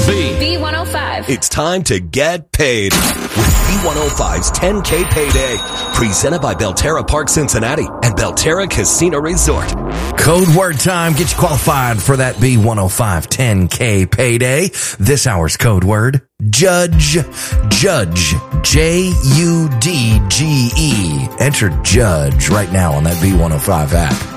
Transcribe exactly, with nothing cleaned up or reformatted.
B. B one oh five. It's time to get paid with B one oh five's ten K Payday. Presented by Belterra Park Cincinnati and Belterra Casino Resort. Code word time. Get you qualified for that B one oh five ten K Payday. This hour's code word, Judge. Judge. J U D G E. Enter Judge right now on that B one oh five app.